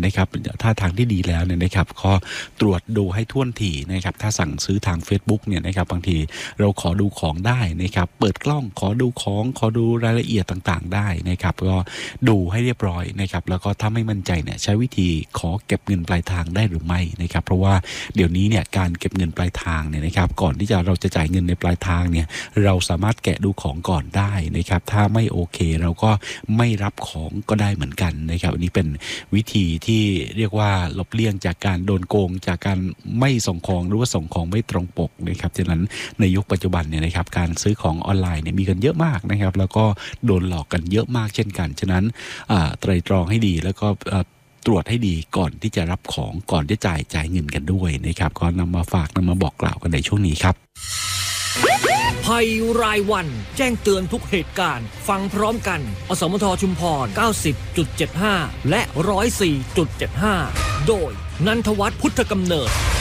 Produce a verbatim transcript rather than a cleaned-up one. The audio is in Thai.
นะครับถ้าทางที่ดีแล้วเนี่ยนะครับก็ตรวจดูให้ท่วนทีนะครับถ้าสั่งซื้อทาง Facebook เนี่ยนะครับบางทีเราขอดูของได้นะครับเปิดกล้องขอดูของขอดูรายละเอียดต่างๆได้นะครับก็ดูให้เรียบร้อยนะครับแล้วก็ถ้าไม่มั่นใจเนี่ยใช้วิธีขอเก็บเงินปลายทางได้หรือไม่นะครับเพราะว่าเดี๋ยวนี้เนี่ยการเก็บเงินปลายทางเนี่ยนะครับก่อนที่จะเราจะจ่ายเงินในปลายทางเนี่ยเราสามารถแกะดูของก่อนได้นะครับถ้าไม่โอเคเราก็ไม่รับของก็ได้เหมือนกันนะครับอันนี้เป็นวิธีที่เรียกว่าหลบเลี่ยงจากการโดนโกงจากการไม่ส่งของหรือว่าส่งของไม่ตรงปกนะครับฉะนั้นในยุคปัจจุบันเนี่ยนะครับการซื้อของออนไลน์เนี่ยมีกันเยอะมากนะครับแล้วก็โดนหลอกกันเยอะมากเช่นกันฉะนั้นไตร่ตรองให้ดีแล้วก็ตรวจให้ดีก่อนที่จะรับของก่อนที่จะจ่ายจ่ายเงินกันด้วยนะครับก็นำมาฝากนำมาบอกกล่าวกันในช่วงนี้ครับภัยรายวันแจ้งเตือนทุกเหตุการณ์ฟังพร้อมกันอสมทชุมพร เก้าสิบจุดเจ็ดห้า และ หนึ่งศูนย์สี่จุดเจ็ดห้า โดยนันทวัฒน์พุทธกำเนิด